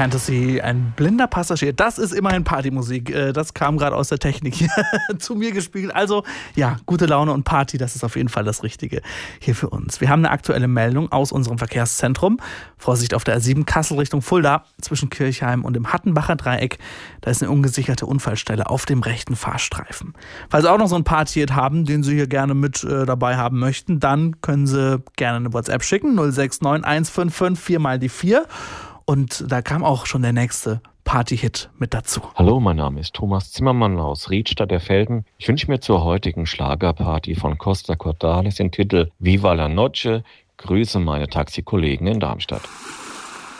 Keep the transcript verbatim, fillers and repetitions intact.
Fantasy, ein blinder Passagier. Das ist immerhin Partymusik. Das kam gerade aus der Technik hier zu mir gespielt. Also ja, gute Laune und Party, das ist auf jeden Fall das Richtige hier für uns. Wir haben eine aktuelle Meldung aus unserem Verkehrszentrum. Vorsicht auf der A sieben Kassel Richtung Fulda zwischen Kirchheim und dem Hattenbacher Dreieck. Da ist eine ungesicherte Unfallstelle auf dem rechten Fahrstreifen. Falls Sie auch noch so einen Party-Hit haben, den Sie hier gerne mit äh, dabei haben möchten, dann können Sie gerne eine WhatsApp schicken. null sechs neun eins fünf fünf vier mal die vier. Und da kam auch schon der nächste Party-Hit mit dazu. Hallo, mein Name ist Thomas Zimmermann aus Riedstadt der Felden. Ich wünsche mir zur heutigen Schlagerparty von Costa Cordalis den Titel Viva la Noche. Grüße meine Taxikollegen in Darmstadt.